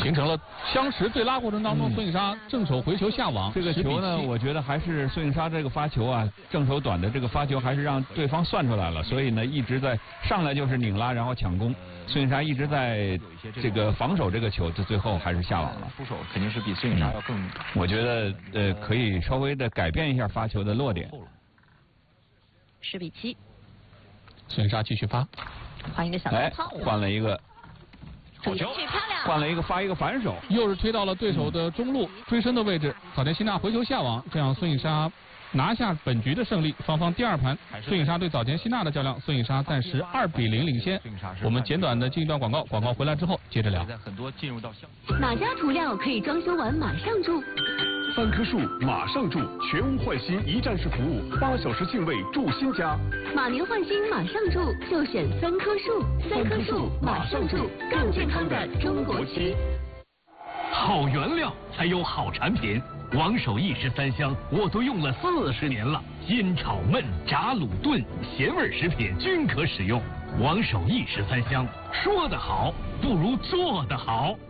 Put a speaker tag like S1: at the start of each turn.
S1: 形成了相持对拉过程当中，孙颖莎正手回球下网。
S2: 这个球呢，我觉得还是孙颖莎这个发球啊，正手短的这个发球还是让对方算出来了，所以呢一直在上来就是拧拉，然后抢攻。孙颖莎一直在这个防守这个球，最后还是下网了。
S3: 出手肯定是比孙颖莎要更。
S2: 我觉得可以稍微的改变一下发球的落点。
S4: 10比7。
S1: 孙颖莎继续发，
S4: 换一个小
S2: 哎，
S4: 泡，
S2: 换了一个。
S4: 好球，漂亮！
S2: 换了一个发一个反手，
S1: 又是推到了对手的中路追身的位置，早田希娜回球下网，这样孙颖莎拿下本局的胜利。双方第二盘，孙颖莎对早田希娜的较量，孙颖莎暂时2比0领先。我们简短的进一段广告，广告回来之后接着聊。
S5: 哪家涂料可以装修完马上住
S6: 3棵树马上住，全屋换新一站式服务，8小时净位住新家。
S5: 马年换新马上住，就选3棵树，3棵树马上住，更健康的中国区。
S7: 好原料才有好产品，王守义13香我都用了40年了，腌炒焖炸卤炖咸味食品均可使用。王守义13香，说得好不如做得好。